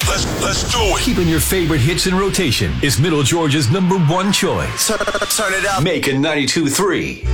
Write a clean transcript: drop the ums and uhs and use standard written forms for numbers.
Let's do it. Keeping your favorite hits in rotation is Middle Georgia's #1 choice. Turn it up. Make it 92.3.